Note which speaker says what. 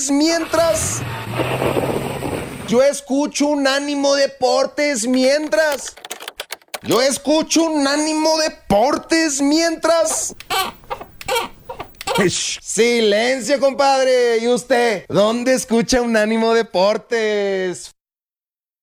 Speaker 1: Deportes mientras. Yo escucho Unánimo Deportes mientras. Yo escucho Unánimo Deportes mientras. Silencio, compadre. ¿Y usted? ¿Dónde escucha Unánimo Deportes?